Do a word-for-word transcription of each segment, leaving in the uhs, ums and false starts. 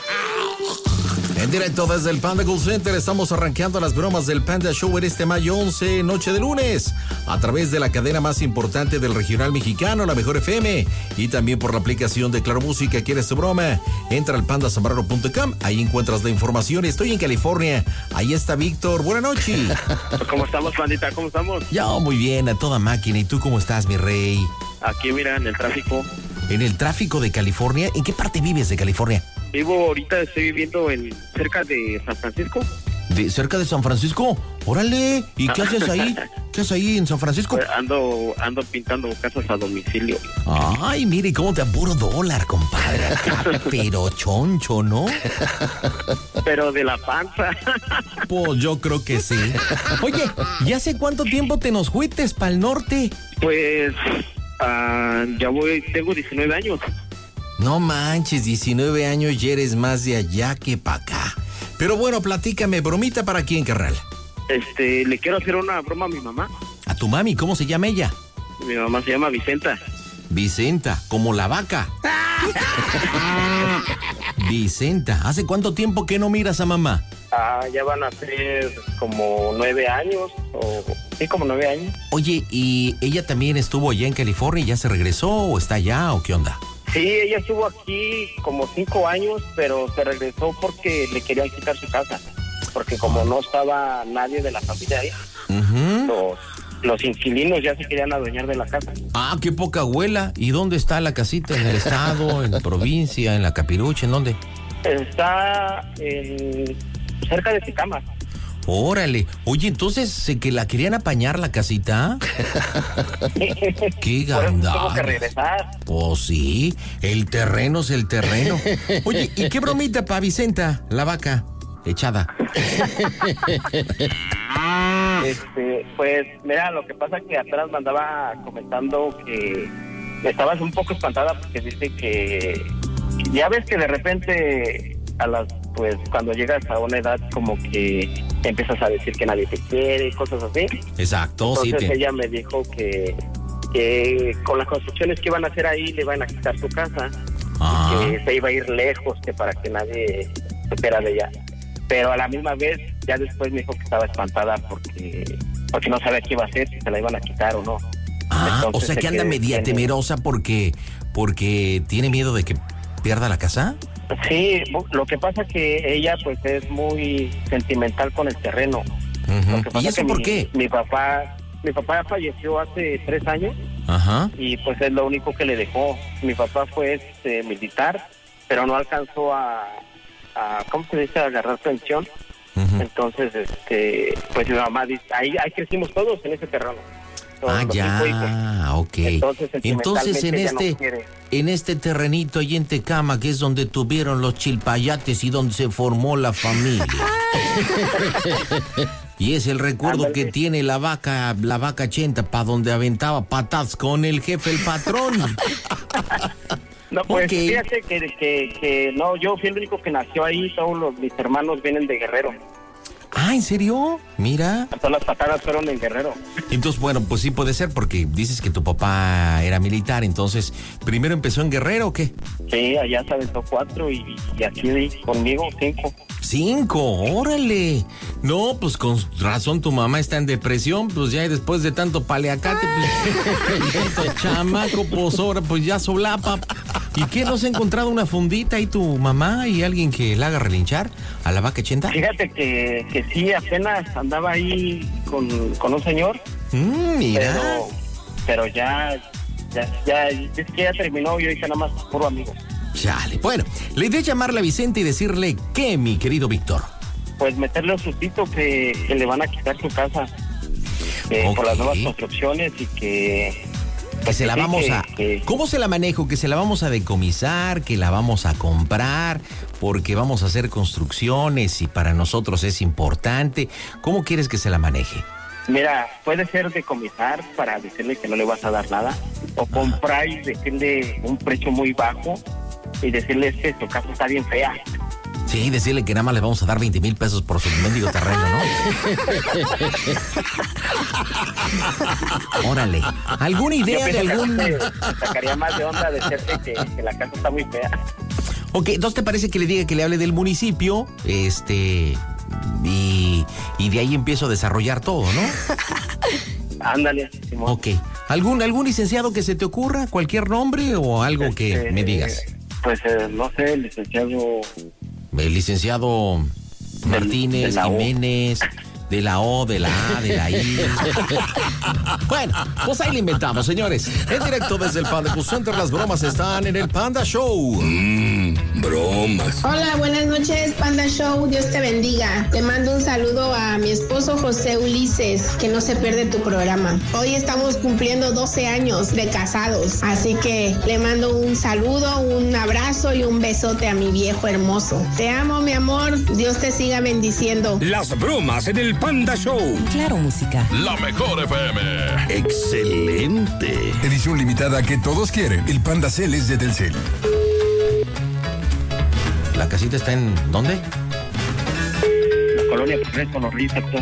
En directo desde el Panda Call Center estamos arrancando las bromas del Panda Show en este mayo once, noche de lunes, a través de la cadena más importante del regional mexicano, la Mejor F M, y también por la aplicación de Claro Música. ¿Quieres tu broma? Entra al panda zambrano punto com, ahí encuentras la información. Estoy en California, ahí está Víctor. Buenas noches. ¿Cómo estamos, pandita? ¿Cómo estamos? Yo muy bien, a toda máquina. ¿Y tú cómo estás, mi rey? Aquí, mira, en el tráfico. ¿En el tráfico de California? ¿En qué parte vives de California? Vivo ahorita, estoy viviendo en cerca de San Francisco. ¿De cerca de San Francisco? ¡Órale! ¿Y qué haces ahí? ¿Qué haces ahí en San Francisco? Pues ando ando pintando casas a domicilio. Ay, mire, cómo te apuro dólar, compadre. Acá, pero choncho, ¿no? Pero de la panza. Pues yo creo que sí. Oye, ¿y hace cuánto tiempo te nos fuites para el norte? Pues uh, ya voy, tengo diecinueve años. No manches, diecinueve años y eres más de allá que para acá. Pero bueno, platícame, bromita para quién, carnal. Este, le quiero hacer una broma a mi mamá. ¿A tu mami? ¿Cómo se llama ella? Mi mamá se llama Vicenta. Vicenta, como la vaca. Vicenta, ¿hace cuánto tiempo que no miras a mamá? Ah, ya van a ser como nueve años, o sí, como nueve años. Oye, ¿y ella también estuvo allá en California y ya se regresó o está allá o qué onda? Sí, ella estuvo aquí como cinco años, pero se regresó porque le querían quitar su casa. Porque como no estaba nadie de la familia ahí, uh-huh. los, los inquilinos ya se querían adueñar de la casa. Ah, qué poca abuela. ¿Y dónde está la casita? ¿En el estado, en la provincia, en la Capirucha, en dónde? Está en, cerca de Tecama. Órale. Oye, entonces, ¿se que la querían apañar la casita? ¡Qué gandalla! Tengo que regresar. Pues sí, el terreno es el terreno. Oye, ¿y qué bromita pa' Vicenta, la vaca echada? Este, pues, mira, lo que pasa es que atrás me andaba comentando que estabas un poco espantada porque dice que ya ves que de repente a las pues cuando llegas a una edad como que empiezas a decir que nadie te quiere, cosas así. Exacto. Entonces sí te... ella me dijo que, que con las construcciones que iban a hacer ahí le iban a quitar su casa, que se iba a ir lejos, que para que nadie supiera de ella. Pero a la misma vez ya después me dijo que estaba espantada porque porque no sabía qué iba a hacer, si se la iban a quitar o no. Ah, Entonces, o sea que anda media temerosa porque porque tiene miedo de que pierda la casa. Sí, lo que pasa que ella pues es muy sentimental con el terreno. Uh-huh. Lo que pasa ¿Y eso que por mi, qué? Mi papá, mi papá falleció hace tres años. Ajá. Y pues es lo único que le dejó. Mi papá fue este, militar, pero no alcanzó a, a ¿cómo se dice? A agarrar pensión. Uh-huh. Entonces, este, pues mi mamá dice, ahí, ahí crecimos todos en ese terreno. Ah, ya, ok. Entonces, Entonces en este no en este terrenito ahí en Tecama, que es donde tuvieron los chilpayates y donde se formó la familia. Y es el recuerdo Ándale. que tiene la vaca, la vaca chenta, para donde aventaba patas con el jefe, el patrón. No, pues Okay. fíjate que, que, que no, yo fui el único que nació ahí, todos los, mis hermanos vienen de Guerrero. Ah, ¿en serio? Mira. Todas las patadas fueron de Guerrero. Entonces, bueno, pues sí puede ser porque dices que tu papá era militar, entonces, ¿primero empezó en Guerrero o qué? Sí, allá se aventó cuatro y, y aquí conmigo cinco. Cinco, órale. No, pues con razón tu mamá está en depresión, pues ya después de tanto paleacate, pues tanto chamaco, pues ahora pues ya solapa. ¿Y qué, no se ha encontrado una fundita ahí tu mamá y alguien que la haga relinchar a la vaca ochenta? Fíjate que, que sí, apenas andaba ahí con, con un señor. Mm, mira. Pero, pero ya, ya, ya, es que ya terminó y ahorita nada más puro amigo. Chale, bueno, la idea es llamarle a Vicente y decirle ¿qué, mi querido Víctor? Pues meterle un sustito que, que le van a quitar su casa eh, Okay. por las nuevas construcciones y que... Que se la sí, vamos que, a... que... ¿Cómo se la manejo? Que se la vamos a decomisar, que la vamos a comprar, porque vamos a hacer construcciones y para nosotros es importante. ¿Cómo quieres que se la maneje? Mira, puede ser decomisar para decirle que no le vas a dar nada, o comprar y decirle un precio muy bajo y decirle que tu casa está bien fea. Sí, decirle que nada más le vamos a dar veinte mil pesos por su mendigo terreno, ¿no? Órale. ¿Alguna idea de algún...? Te sacaría más de onda decirte que, que la casa está muy fea. Ok, entonces ¿te parece que le diga que le hable del municipio? Este... Y, y de ahí empiezo a desarrollar todo, ¿no? Ándale, Simón. Ok. ¿Algún, ¿Algún licenciado que se te ocurra? ¿Cualquier nombre o algo Este, que me digas? Pues eh, no sé, licenciado... El licenciado Martínez, de la O. Jiménez, de la O, de la A, de la I. Bueno, pues ahí le inventamos, señores. En directo desde el Panda Cool Center, las bromas están en el Panda Show. Mmm, bromas. Hola, buenas noches, Panda Show. Dios te bendiga. Te mando un saludo a mi esposo José Ulises, que no se pierde tu programa. Hoy estamos cumpliendo doce años de casados, así que le mando un saludo, un abrazo y un besote a mi viejo hermoso. Te amo, mi amor. Dios te siga bendiciendo. Las bromas en el Panda Show. Claro, música. La mejor F M. Excelente. Edición limitada que todos quieren. El Panda Cel es de Telcel. ¿La casita está en dónde? La colonia Progreso, Los Reyes, Acto.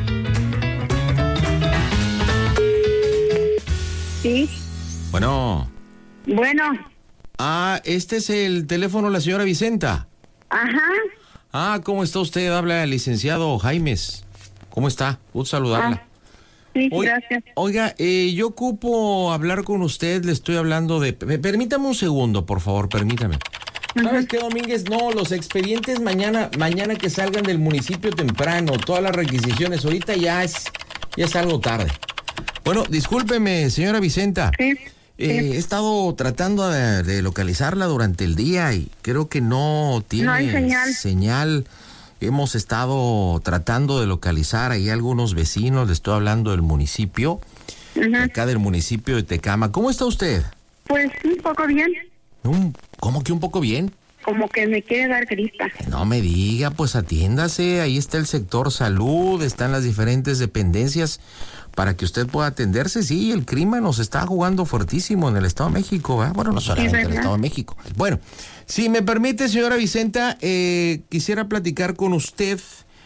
Sí. Bueno. Bueno. Ah, este es el teléfono de la señora Vicenta. Ajá. Ah, ¿cómo está usted? Habla el licenciado Jaimes. ¿Cómo está? Gusto saludarla. Ah, sí, Oiga, gracias. Oiga, eh, yo ocupo hablar con usted, le estoy hablando de... Permítame un segundo, por favor, permítame. ¿Sabes qué, Domínguez? No, los expedientes mañana, mañana que salgan del municipio temprano, todas las requisiciones, ahorita ya es, ya es algo tarde. Bueno, discúlpeme, señora Vicenta. Sí. Eh, he estado tratando de, de localizarla durante el día y creo que no tiene No hay señal. señal. Hemos estado tratando de localizar ahí a algunos vecinos, le estoy hablando del municipio, Uh-huh. acá del municipio de Tecama. ¿Cómo está usted? Pues un poco bien. Un- ¿Cómo que un poco bien? Como que me quiere dar gripa. No me diga, pues atiéndase, ahí está el sector salud, están las diferentes dependencias para que usted pueda atenderse. Sí, el crimen nos está jugando fuertísimo en el Estado de México, ¿verdad? Bueno, no solamente en el ¿verdad? Estado de México. Bueno, si me permite, señora Vicenta, eh, quisiera platicar con usted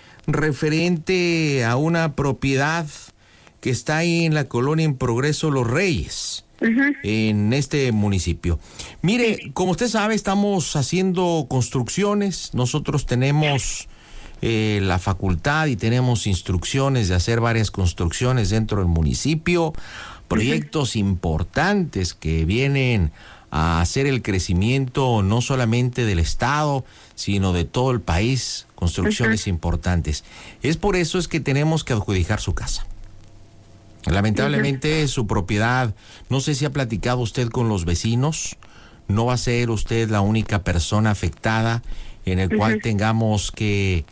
referente a una propiedad que está ahí en la colonia en Progreso Los Reyes. Uh-huh. En este municipio. Mire, como usted sabe, estamos haciendo construcciones. Nosotros tenemos eh, la facultad y tenemos instrucciones de hacer varias construcciones dentro del municipio. Proyectos importantes que vienen a hacer el crecimiento no solamente del estado, sino de todo el país. Construcciones importantes. Es por eso es que tenemos que adjudicar su casa. Lamentablemente su propiedad, no sé si ha platicado usted con los vecinos, no va a ser usted la única persona afectada en el cual tengamos que,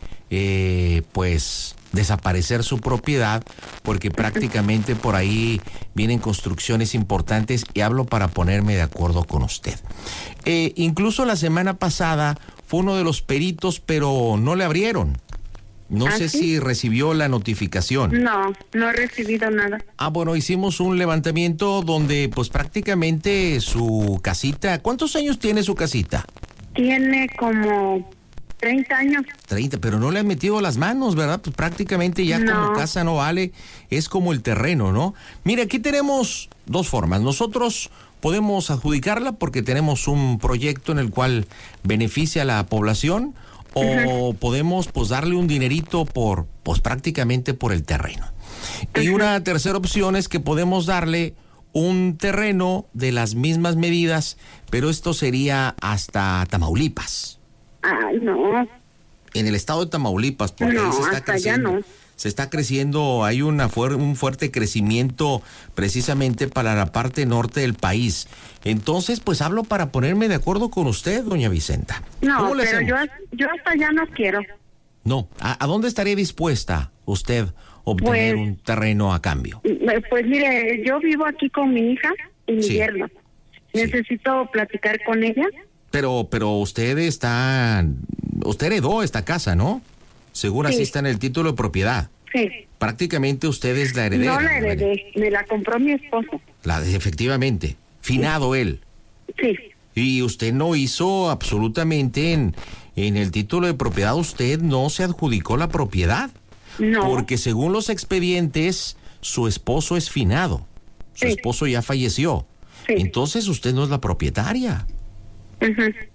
eh, pues, desaparecer su propiedad, porque prácticamente por ahí vienen construcciones importantes y hablo para ponerme de acuerdo con usted. Eh, incluso la semana pasada fue uno de los peritos, pero no le abrieron. No ¿Ah, sé sí? si recibió la notificación. No, no he recibido nada. Ah, bueno, hicimos un levantamiento donde pues prácticamente su casita... ¿Cuántos años tiene su casita? Tiene como treinta años. treinta, pero no le han metido las manos, ¿verdad? Pues prácticamente ya No. como casa no vale, es como el terreno, ¿no? Mire, aquí tenemos dos formas. Nosotros podemos adjudicarla porque tenemos un proyecto en el cual beneficia a la población, o uh-huh. podemos pues darle un dinerito por, pues prácticamente por el terreno. Uh-huh. Y una tercera opción es que podemos darle un terreno de las mismas medidas, pero esto sería hasta Tamaulipas. Ay, no. En el estado de Tamaulipas, porque no, ahí se está hasta creciendo. allá no. Se está creciendo, hay una fuer- un fuerte crecimiento precisamente para la parte norte del país. Entonces, pues hablo para ponerme de acuerdo con usted, doña Vicenta. No, ¿Cómo le pero yo, hacemos? yo hasta allá no quiero. No, ¿a, a dónde estaría dispuesta usted a obtener Pues- un terreno a cambio? Pues mire, yo vivo aquí con mi hija y mi Sí. yerno. Sí. Necesito platicar con ella. Pero, pero usted está, usted heredó esta casa, ¿no? Según Sí. así está en el título de propiedad. Sí. Prácticamente usted es la heredera. No la ¿no? heredé, me la compró mi esposo. La, efectivamente, finado él. Sí. Y usted no hizo absolutamente en, en el título de propiedad, usted no se adjudicó la propiedad. No. Porque según los expedientes, su esposo es finado. Su Sí. esposo ya falleció. Sí. Entonces usted no es la propietaria. Ujú.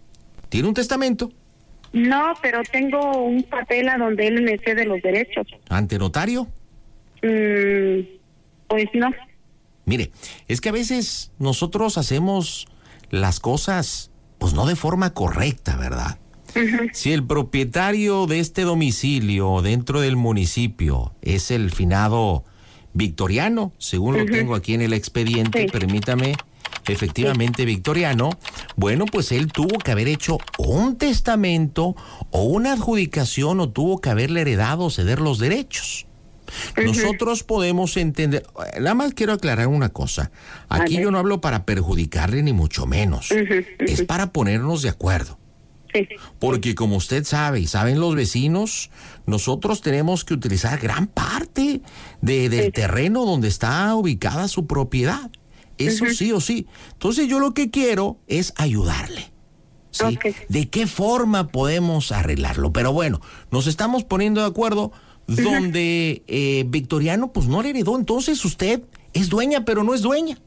¿Tiene un testamento? No, pero tengo un papel a donde él me cede los derechos. ¿Ante notario? Mm, pues no. Mire, es que a veces nosotros hacemos las cosas, pues no de forma correcta, ¿verdad? Uh-huh. Si el propietario de este domicilio dentro del municipio es el finado Victoriano, según uh-huh. lo tengo aquí en el expediente, sí. permítame, efectivamente sí. Victoriano, bueno, pues él tuvo que haber hecho un testamento o una adjudicación o tuvo que haberle heredado o ceder los derechos. Uh-huh. Nosotros podemos entender, nada más quiero aclarar una cosa, aquí uh-huh. yo no hablo para perjudicarle ni mucho menos, uh-huh. Uh-huh. es para ponernos de acuerdo. Sí. Porque como usted sabe y saben los vecinos, nosotros tenemos que utilizar gran parte de, del sí. terreno donde está ubicada su propiedad. Eso uh-huh. sí o sí. Entonces yo lo que quiero es ayudarle. ¿Sí? Okay. ¿De qué forma podemos arreglarlo? Pero bueno, nos estamos poniendo de acuerdo uh-huh. donde eh, Victoriano pues no le heredó. Entonces usted es dueña pero no es dueña.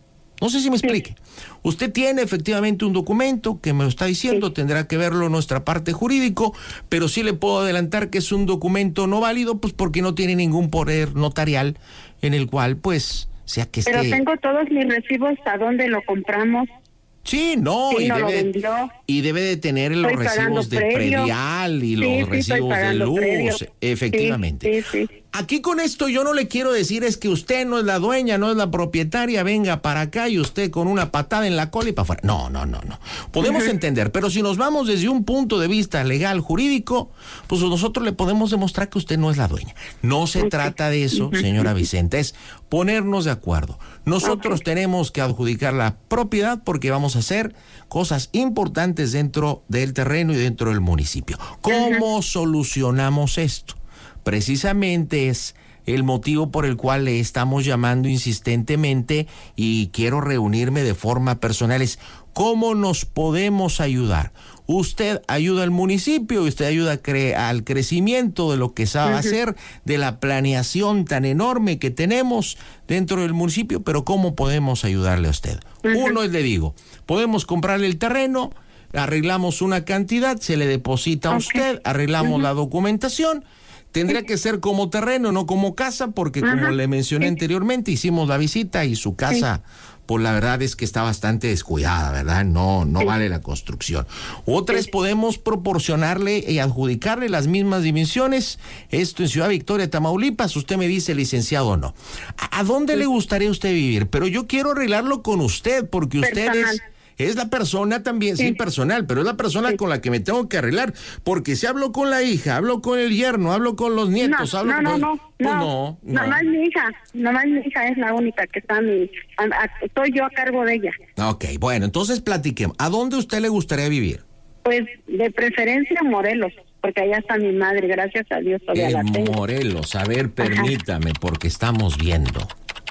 No sé si me explique. Sí. Usted tiene efectivamente un documento que me lo está diciendo, sí. tendrá que verlo nuestra parte jurídico, pero sí le puedo adelantar que es un documento no válido, pues porque no tiene ningún poder notarial en el cual, pues, sea que esté... Pero tengo todos mis recibos a dónde lo compramos. Sí, no, sí, y, no debe, y debe de tener los estoy recibos de predial y los sí, recibos sí, de luz, previo. efectivamente. Sí, sí, sí. Aquí con esto yo no le quiero decir es que usted no es la dueña, no es la propietaria, venga para acá y usted con una patada en la cola y para afuera. No, no, no, no. Podemos uh-huh. entender, pero si nos vamos desde un punto de vista legal, jurídico, pues nosotros le podemos demostrar que usted no es la dueña. No se okay. trata de eso, señora Vicente, es ponernos de acuerdo. Nosotros okay. tenemos que adjudicar la propiedad porque vamos a hacer cosas importantes dentro del terreno y dentro del municipio. ¿Cómo uh-huh. solucionamos esto? Precisamente es el motivo por el cual le estamos llamando insistentemente y quiero reunirme de forma personal. Es cómo nos podemos ayudar. Usted ayuda al municipio y usted ayuda cre- al crecimiento de lo que sabe uh-huh. hacer, de la planeación tan enorme que tenemos dentro del municipio, pero ¿cómo podemos ayudarle a usted? Uh-huh. Uno es, le digo, podemos comprarle el terreno, arreglamos una cantidad, se le deposita a okay. usted, arreglamos uh-huh. la documentación. Tendría que ser como terreno, no como casa, porque como Ajá. le mencioné sí. anteriormente, hicimos la visita y su casa, sí. pues la verdad es que está bastante descuidada, ¿verdad? No, no sí. vale la construcción. Otras sí. podemos proporcionarle y adjudicarle las mismas dimensiones. Esto en Ciudad Victoria, Tamaulipas, usted me dice, licenciado o no. ¿A, a dónde sí. le gustaría usted vivir? Pero yo quiero arreglarlo con usted, porque usted Personal. es... Es la persona también, sí. sí, personal, pero es la persona sí. con la que me tengo que arreglar. Porque si hablo con la hija, hablo con el yerno, hablo con los nietos, no, hablo no, con... No, no, pues no, no, no. Nomás mi hija, nomás mi hija es la única que está, mi, a, a, estoy yo a cargo de ella. Ok, bueno, entonces platiquemos. ¿A dónde usted le gustaría vivir? Pues de preferencia Morelos, porque allá está mi madre, gracias a Dios todavía la tengo. Morelos, a ver, permítame, Ajá. porque estamos viendo.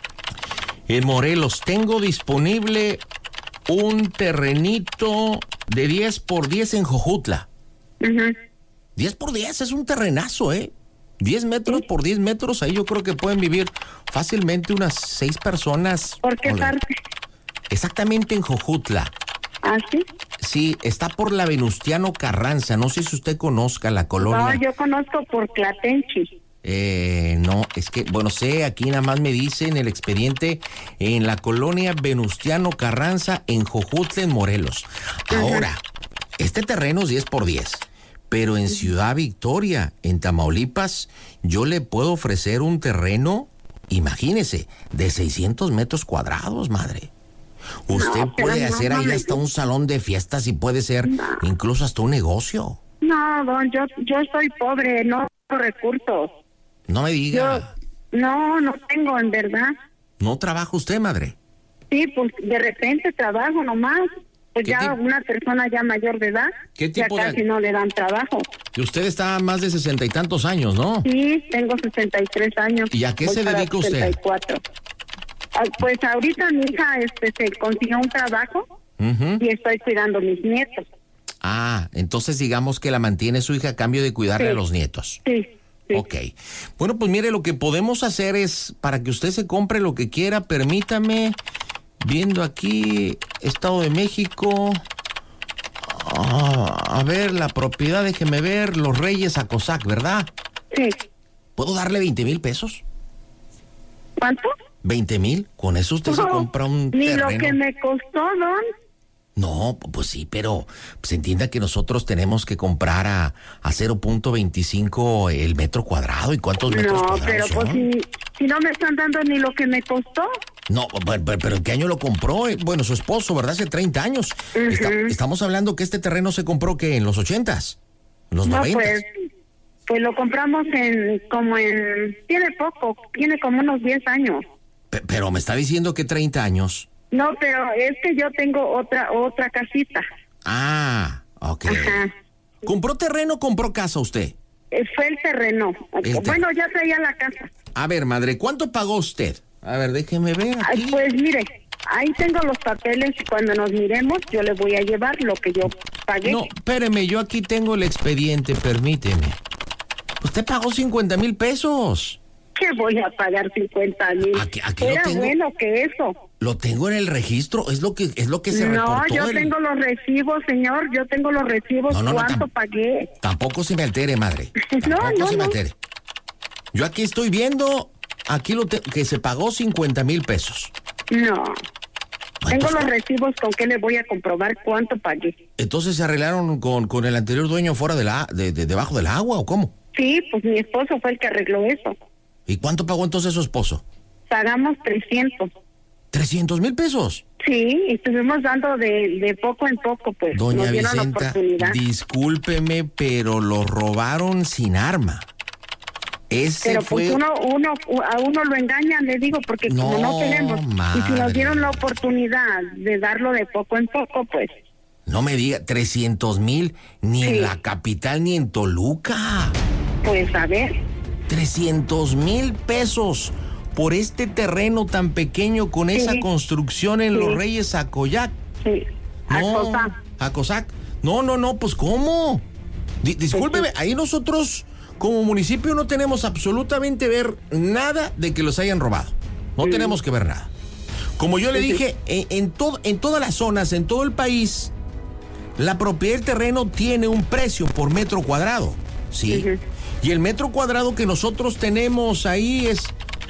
En Morelos tengo disponible... un terrenito de diez por diez en Jojutla. Uh-huh. diez por diez es un terrenazo, ¿eh? diez metros ¿Sí? por diez metros, ahí yo creo que pueden vivir fácilmente unas seis personas. ¿Por qué parte? Exactamente en Jojutla. ¿Ah, sí? Sí, está por la Venustiano Carranza, no sé si usted conozca la colonia. No, yo conozco por Tlatenchi. Eh, no, es que, bueno, sé, aquí nada más me dice en el expediente, en la colonia Venustiano Carranza, en Jojutla, en Morelos. Ahora, uh-huh. este terreno es diez por diez, pero en Ciudad Victoria, en Tamaulipas, yo le puedo ofrecer un terreno, imagínese, de seiscientos metros cuadrados, madre. Usted no, puede hacer no, ahí no, hasta un salón de fiestas y puede ser no. incluso hasta un negocio. No, don, yo, yo soy pobre, no tengo recursos. No me diga. Yo, no, no tengo, en verdad. ¿No trabaja usted, madre? Sí, pues de repente trabajo nomás. Pues ya tipo? Una persona ya mayor de edad, ¿Qué tipo ya casi de... no le dan trabajo. Y usted está a más de sesenta y tantos años, ¿no? Sí, tengo sesenta y tres años. ¿Y a qué se dedica usted? sesenta y cuatro. Pues ahorita mi hija este, se consiguió un trabajo uh-huh. y estoy cuidando a mis nietos. Ah, entonces digamos que la mantiene su hija a cambio de cuidarle sí. a los nietos. Sí. Sí. Ok. Bueno, pues mire, lo que podemos hacer es, para que usted se compre lo que quiera, permítame, viendo aquí, Estado de México, Ah, a ver, la propiedad, déjeme ver, Los Reyes Acosac, ¿verdad? Sí. ¿Puedo darle veinte mil pesos? ¿Cuánto? ¿veinte mil? Con eso usted no, se compra un ni terreno. Ni lo que me costó, don. No, pues sí, pero pues entienda que nosotros tenemos que comprar a, a cero punto veinticinco el metro cuadrado. ¿Y cuántos metros no, cuadrados pero son? pues si, si no me están dando ni lo que me costó. No, pero, pero ¿en qué año lo compró? Bueno, su esposo, ¿verdad? Hace treinta años. Uh-huh. Está, estamos hablando que este terreno se compró, ¿qué? ¿En los ochentas? ¿En los no, noventas? Pues, pues lo compramos en, como en, tiene poco, tiene como unos diez años. P- pero me está diciendo que treinta años. No, pero es que yo tengo otra, otra casita. Ah, ok. Ajá. ¿Compró terreno o compró casa usted? Eh, fue el terreno. El bueno, ya traía la casa. A ver, madre, ¿cuánto pagó usted? A ver, déjeme ver aquí. Ay, pues mire, ahí tengo los papeles y cuando nos miremos yo le voy a llevar lo que yo pagué. No, espéreme, yo aquí tengo el expediente, permíteme. Usted pagó cincuenta mil pesos. ¿Qué voy a pagar cincuenta mil? Aquí, aquí Era lo tengo, bueno que eso. Lo tengo en el registro, es lo que es lo que se no, reportó. No, yo el... tengo los recibos, señor, yo tengo los recibos, no, no, ¿cuánto no, tam- pagué? Tampoco se me altere, madre. Tampoco no, no, se me no. altere. Yo aquí estoy viendo, aquí lo te- que se pagó cincuenta mil pesos. No. Ay, tengo pues, los recibos, ¿con qué le voy a comprobar cuánto pagué? Entonces se arreglaron con, con el anterior dueño fuera de la, de, de, debajo del agua, ¿o cómo? Sí, pues mi esposo fue el que arregló eso. ¿Y cuánto pagó entonces su esposo? Pagamos trescientos. ¿trescientos mil pesos? Sí, y estuvimos dando de, de poco en poco, pues. Doña nos dieron Vicenta, la oportunidad. discúlpeme, pero lo robaron sin arma. Ese pero fue... pues uno, uno, a uno lo engañan, le digo, porque no, como no tenemos. Madre. Y si nos dieron la oportunidad de darlo de poco en poco, pues. No me diga, trescientos mil, ni sí. en la capital ni en Toluca. Pues a ver. trescientos mil pesos por este terreno tan pequeño con sí. esa construcción en sí. Los Reyes Acoyac. Sí. No, Acosac. No, no, no, pues ¿cómo? D- discúlpeme, sí. ahí nosotros como municipio no tenemos absolutamente ver nada de que los hayan robado. No sí. tenemos que ver nada. Como yo le sí. dije, en, en, to- en todas las zonas, en todo el país, la propiedad del terreno tiene un precio por metro cuadrado, ¿sí? Uh-huh. Y el metro cuadrado que nosotros tenemos ahí es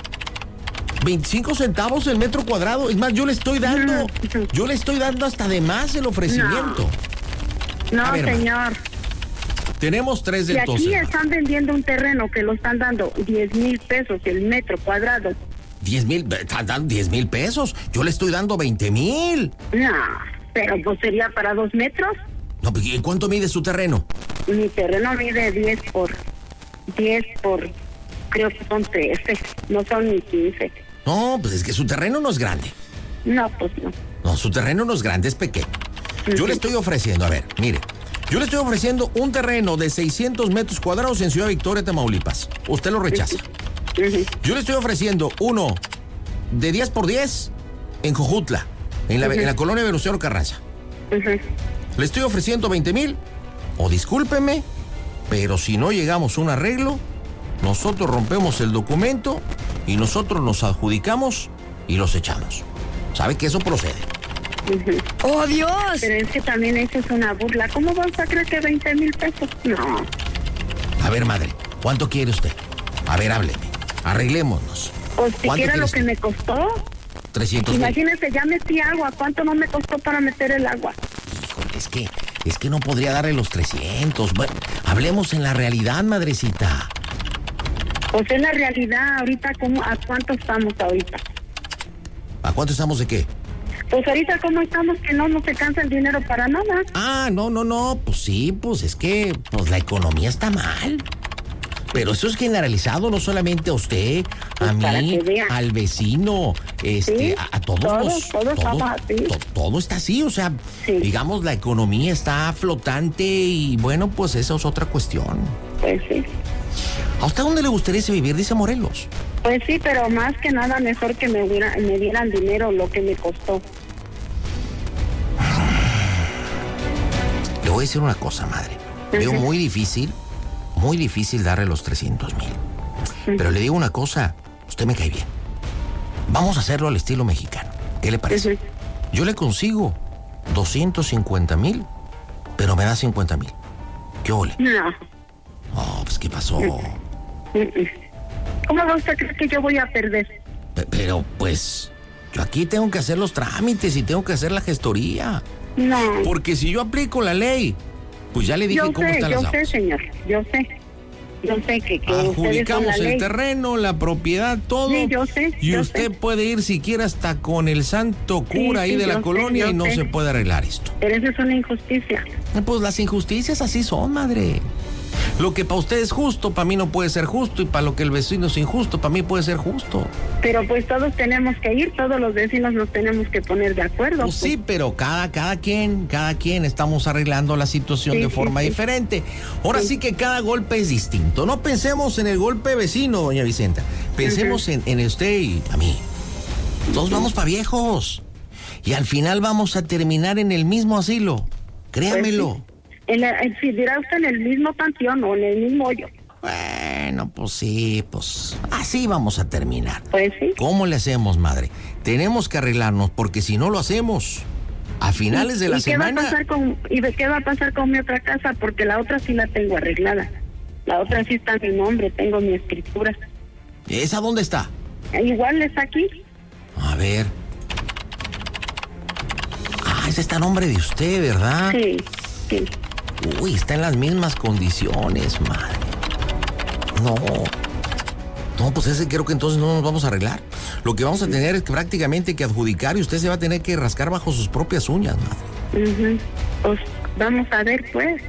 veinticinco centavos el metro cuadrado. Es más, yo le estoy dando, uh-huh. yo le estoy dando hasta de más el ofrecimiento. No, no ver, señor. Tenemos tres del Y aquí doce, están vendiendo un terreno que lo están dando diez mil pesos el metro cuadrado. diez mil, están dando diez mil pesos. Yo le estoy dando veinte mil. No, pero pues sería para dos metros. No, ¿y cuánto mide su terreno? Mi terreno mide diez por diez por, creo que son trece, no son ni quince. No, pues es que su terreno no es grande. No, pues no. No, su terreno no es grande, es pequeño. Yo uh-huh. le estoy ofreciendo, a ver, mire, yo le estoy ofreciendo un terreno de seiscientos metros cuadrados en Ciudad Victoria, Tamaulipas. Usted lo rechaza. Uh-huh. Yo le estoy ofreciendo uno de diez por diez en Jojutla, en la, uh-huh. en la colonia Venustiano Carranza. Uh-huh. Le estoy ofreciendo veinte mil, o discúlpeme, pero si no llegamos a un arreglo, nosotros rompemos el documento y nosotros nos adjudicamos y los echamos. ¿Sabe que eso procede? Uh-huh. ¡Oh, Dios! Pero es que también eso es una burla. ¿Cómo vas a creer que veinte mil pesos? No. A ver, madre, ¿cuánto quiere usted? A ver, hábleme. Arreglémonos. Pues siquiera lo que me costó. trescientos mil. Imagínese, ya metí agua. ¿Cuánto no me costó para meter el agua? Híjole, es que, es que no podría darle los trescientos. Bueno, hablemos en la realidad, madrecita. Pues en la realidad, ahorita, ¿cómo, ¿a cuánto estamos ahorita? ¿A cuánto estamos de qué? Pues ahorita, ¿cómo estamos? Que no nos alcanza el dinero para nada. Ah, no, no, no, pues sí, pues es que pues la economía está mal. Pero eso es generalizado, no solamente a usted, a pues mí, al vecino, este, sí, a, a todos todo, los... Todo, todo, así. to, todo está así, o sea, sí. digamos, la economía está flotante y bueno, pues esa es otra cuestión. Pues sí. ¿A usted dónde le gustaría vivir? Dice Morelos. Pues sí, pero más que nada mejor que me, hubiera, me dieran dinero lo que me costó. Le voy a decir una cosa, madre. Uh-huh. Veo muy difícil, muy difícil darle los trescientos mil. Uh-huh. Pero le digo una cosa, usted me cae bien. Vamos a hacerlo al estilo mexicano. ¿Qué le parece? Uh-huh. Yo le consigo doscientos cincuenta mil pero me da cincuenta mil. ¿Qué ole? No. Oh, pues, ¿qué pasó? ¿Cómo va usted a creer que yo voy a perder? P- pero, pues, yo aquí tengo que hacer los trámites y tengo que hacer la gestoría. No. Porque si yo aplico la ley, pues ya le dije yo cómo sé, están yo las sé, aguas. señor, yo sé. Yo sé que, que Adjudicamos ustedes son la el ley. terreno, la propiedad, todo. Sí, yo sé, Y yo usted sé. puede ir siquiera hasta con el santo cura Sí, ahí sí, de la yo sé, colonia yo y no sé. se puede arreglar esto. Pero eso es una injusticia. Pues las injusticias así son, madre. Lo que para usted es justo, para mí no puede ser justo. Y para lo que el vecino es injusto, para mí puede ser justo. Pero pues todos tenemos que ir, todos los vecinos nos tenemos que poner de acuerdo. Pues sí, pero cada, cada quien, cada quien estamos arreglando la situación Sí, de sí, forma sí. diferente. Ahora sí. Sí. que cada golpe es distinto. No pensemos en el golpe vecino, doña Vicenta. Pensemos en, en usted y a mí. Todos vamos para viejos. Y al final vamos a terminar en el mismo asilo. Créamelo. Pues sí. En la- en- si dirá usted en el mismo panteón o en el mismo hoyo. Bueno, pues sí, pues así vamos a terminar. Pues sí. ¿Cómo le hacemos, madre? Tenemos que arreglarnos porque si no lo hacemos, a finales de la ¿Y qué va a semana... pasar con y de qué va a pasar con mi otra casa? Porque la otra sí la tengo arreglada. La otra sí está a mi nombre, tengo mi escritura. ¿Esa dónde está? Igual está aquí. A ver. Ah, esa está a nombre de usted, ¿verdad? Sí, sí. Uy, está en las mismas condiciones, madre. No. No, pues ese creo que entonces no nos vamos a arreglar. Lo que vamos a tener es que prácticamente que adjudicar y usted se va a tener que rascar bajo sus propias uñas, madre. Ujú. Pues vamos a ver, pues.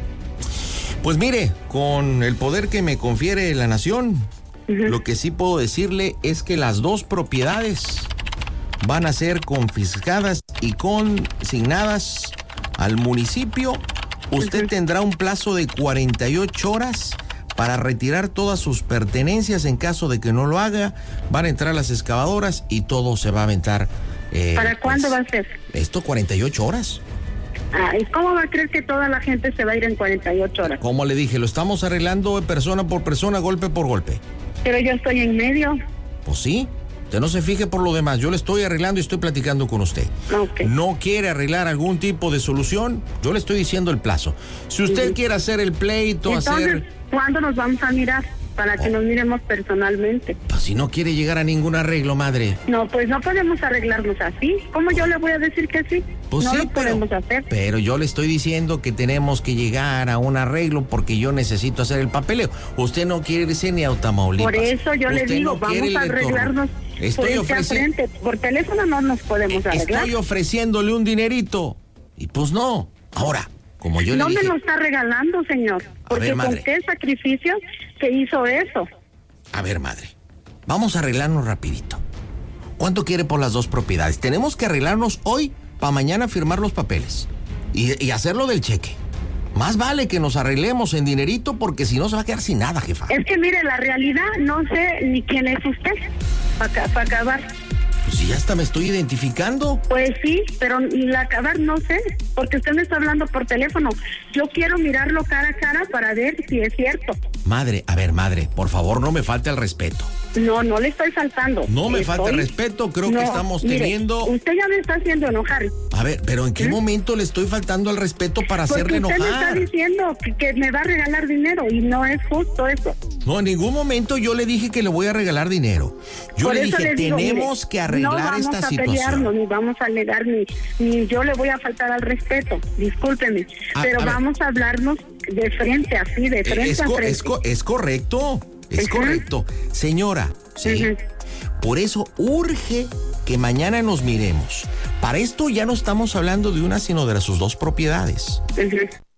Pues mire, con el poder que me confiere la nación, Ujú. lo que sí puedo decirle es que las dos propiedades van a ser confiscadas y consignadas al municipio. Usted Ujú. tendrá un plazo de cuarenta y ocho horas para retirar todas sus pertenencias. En caso de que no lo haga, van a entrar las excavadoras y todo se va a aventar. eh, ¿Para cuándo pues, va a ser? Esto cuarenta y ocho horas. Ah, ¿y cómo va a creer que toda la gente se va a ir en cuarenta y ocho horas? Como le dije, lo estamos arreglando persona por persona, golpe por golpe. Pero yo estoy en medio. Pues sí, usted no se fije por lo demás. Yo le estoy arreglando y estoy platicando con usted. Ok. ¿No quiere arreglar algún tipo de solución? Yo le estoy diciendo el plazo. Si usted Ujú. quiere hacer el pleito, Entonces, hacer... ¿cuándo nos vamos a mirar? Para que nos miremos personalmente. Pues si no quiere llegar a ningún arreglo, madre. No, pues no podemos arreglarnos así. ¿Cómo yo le voy a decir que sí? Pues no sí, lo podemos pero, hacer. pero yo le estoy diciendo que tenemos que llegar a un arreglo porque yo necesito hacer el papeleo. Usted no quiere irse ni a Tamaulipas. Por eso yo le Usted digo, no quiere vamos a el retorno. arreglarnos Estoy frente a ofreciendo... frente. Por teléfono no nos podemos arreglar. Estoy ofreciéndole un dinerito. Y pues no. Ahora, como yo no le dije... me lo está regalando, señor. Porque ver, madre. con qué sacrificio se hizo eso. A ver, madre, vamos a arreglarnos rapidito. ¿Cuánto quiere por las dos propiedades? Tenemos que arreglarnos hoy para mañana firmar los papeles y, y hacerlo del cheque. Más vale que nos arreglemos en dinerito porque si no se va a quedar sin nada, jefa. Es que mire, la realidad no sé ni quién es usted para acabar. Pues si ya hasta me estoy identificando. Pues sí, pero la acabar no sé, porque usted me está hablando por teléfono. Yo quiero mirarlo cara a cara para ver si es cierto. Madre, a ver, madre, por favor no me falte el respeto. No, no le estoy faltando. No me Estoy- falta el respeto, creo No, que estamos mire, teniendo... Usted ya me está haciendo enojar. A ver, pero ¿en qué ¿Mm? momento le estoy faltando el respeto para Porque hacerle usted me está enojar? diciendo que, que me va a regalar dinero y no es justo eso. No, en ningún momento yo le dije que le voy a regalar dinero. Yo Por le eso dije, le digo, tenemos mire, que arreglar no vamos esta a situación. pelearnos, ni vamos a alegar, ni, ni yo le voy a faltar al respeto, discúlpeme, A- pero a ver. vamos a hablarnos de frente, así, de frente Es, a co- frente. es, co- es correcto, es Ujú. correcto. Señora, sí. Ujú. Por eso urge que mañana nos miremos. Para esto ya no estamos hablando de una, sino de sus dos propiedades. Ujú.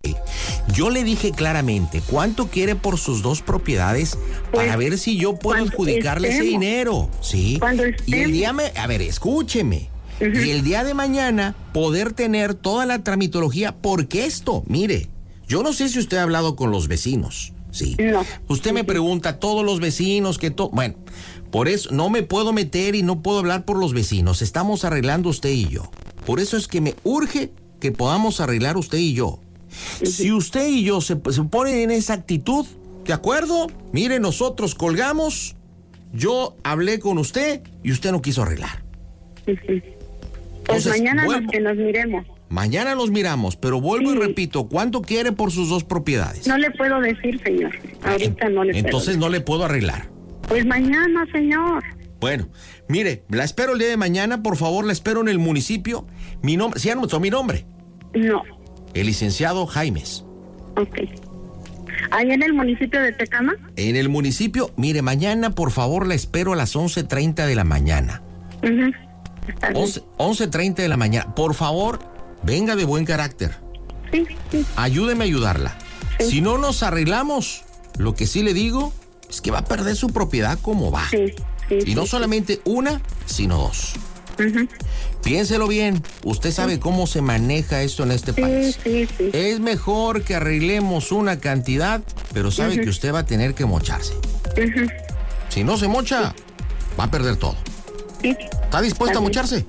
Yo le dije claramente cuánto quiere por sus dos propiedades Pues, para ver si yo puedo cuando adjudicarle ese estemos. dinero, ¿sí? Cuando Y el estemos. día me, a ver, escúcheme. Ujú. Y el día de mañana poder tener toda la tramitología, porque esto, mire, yo no sé si usted ha hablado con los vecinos, ¿sí? No. Usted me pregunta, todos los vecinos, que todo, bueno, por eso no me puedo meter y no puedo hablar por los vecinos, estamos arreglando usted y yo. Por eso es que me urge que podamos arreglar usted y yo. Si usted y yo se, se ponen en esa actitud, ¿de acuerdo? Mire, nosotros colgamos, yo hablé con usted y usted no quiso arreglar. Ujú. Pues Entonces, mañana vuelvo- nos, que nos miremos. Mañana los miramos, pero vuelvo Sí. y repito, ¿cuánto quiere por sus dos propiedades? No le puedo decir, señor. Ahorita no le puedo. Entonces no le puedo arreglar. Pues mañana, señor. Bueno, mire, la espero el día de mañana, por favor, la espero en el municipio. Mi nombre, ¿sí anotó mi nombre? No. El licenciado Jaimes. Ok. ¿Ahí en el municipio de Tecama? En el municipio, mire, mañana, por favor, la espero a las once treinta de la mañana. Uh-huh. Está bien. once, once treinta de la mañana. Por favor, venga de buen carácter. Sí, sí. Ayúdeme a ayudarla. Sí. Si no nos arreglamos, lo que sí le digo es que va a perder su propiedad como va. Sí, sí. Y no sí, solamente una, sino dos. Ujú. Piénselo bien. Usted sabe cómo se maneja esto en este Sí, país. sí, sí. Es mejor que arreglemos una cantidad, pero sabe que usted va a tener que mocharse. Ujú. Si no se mocha, va a perder todo. Sí. ¿Está dispuesta a Está bien. mocharse?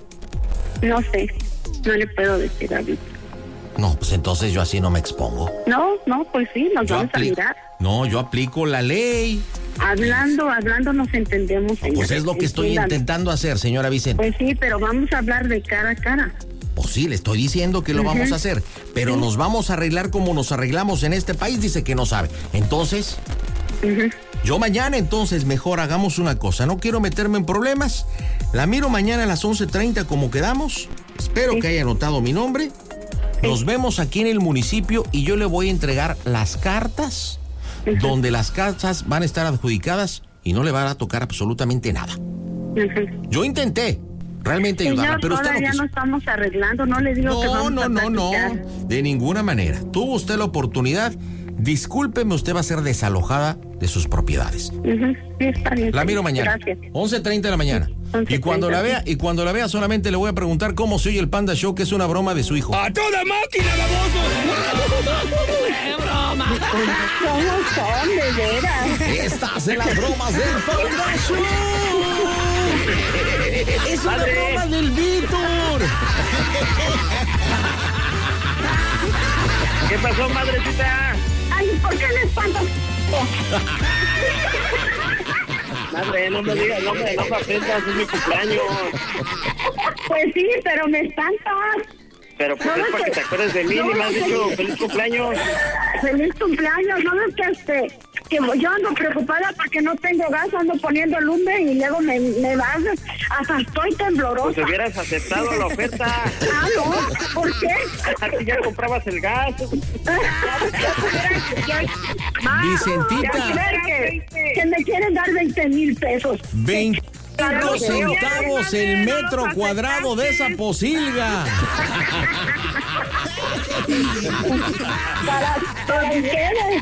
No sé. No le puedo decir ahorita. No, pues entonces yo así no me expongo. No, no, pues sí, nos Yo vamos a aplico. mirar. No, yo aplico la ley. Hablando, hablando nos entendemos, señor. Pues es lo que estoy Entiéndame. intentando hacer, señora Vicente. Pues sí, pero vamos a hablar de cara a cara. Pues sí, le estoy diciendo que lo Ujú. vamos a hacer, pero nos vamos a arreglar como nos arreglamos en este país, dice que no sabe. Entonces, Ujú. yo mañana entonces mejor hagamos una cosa, no quiero meterme en problemas. La miro mañana a las once treinta como quedamos. Espero Sí. que haya anotado mi nombre. Nos vemos aquí en el municipio y yo le voy a entregar las cartas Ujú. donde las casas van a estar adjudicadas y no le van a tocar absolutamente nada. Ujú. Yo intenté realmente ayudarla, Señor, pero usted no todavía quiso. no estamos arreglando, no le digo que No, vamos no, a no, no, platicar. de ninguna manera. Tuvo usted la oportunidad. Discúlpeme, usted va a ser desalojada de sus propiedades. Ujú. Sí, está bien. La miro señor. mañana. Gracias. once treinta de la mañana. once Y cuando la treinta, vea, y cuando la vea solamente le voy a preguntar cómo se oye el Panda Show, que es una broma de su hijo. ¡A toda máquina, baboso! ¡Qué broma! ¿Cómo son, de veras? Estas en las bromas del Panda Show. Es una Padre. broma del Víctor. ¿Qué pasó, madrecita? Ay, ¿por qué le espantas? Madre, no me digas, no me, no me ofendas, es mi cumpleaños. Pues sí, pero me espantas. Pero pues No, es es para que que- te acuerdes de mí, no, ni me has es que- dicho feliz cumpleaños. Feliz cumpleaños, no es que este, que yo ando preocupada porque no tengo gas, ando poniendo lumbre y luego me, me vas, hasta estoy temblorosa. Pues hubieras aceptado la oferta. Ah, no, ¿por qué? Así ya comprabas el gas. Vicentita. Que, que me quieren dar veinte mil pesos. veinticinco centavos el metro cuadrado de esa posilga. Para, para ustedes.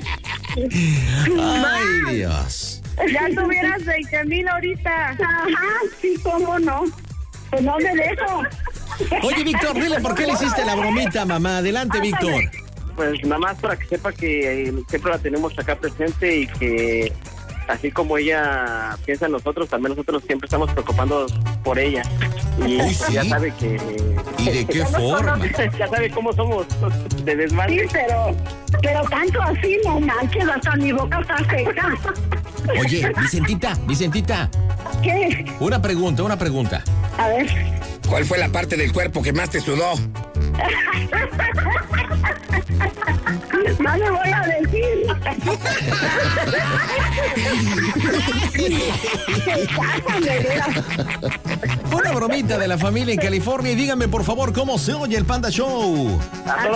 Ay, Dios. Ya tuvieras veinte mil ahorita. Ajá, sí, cómo no. Pues no me dejo. Oye, Víctor, dile por qué le hiciste la bromita, mamá. Adelante, Víctor. Pues nada más para que sepa que eh, siempre la tenemos acá presente y que así como ella piensa en nosotros, también nosotros siempre estamos preocupando por ella. Y Uy, sí. ya sabe que... ¿Y de qué forma? Ya sabe cómo somos de Sí, desmadre. pero, pero tanto así, no manches, hasta mi boca está seca. Oye, Vicentita, Vicentita, ¿Qué? una pregunta, una pregunta. A ver. ¿Cuál fue la parte del cuerpo que más te sudó? No le voy a decir. Se casan, de veras. Una bromita de la familia en California y díganme, por favor, cómo se oye el Panda Show. A toda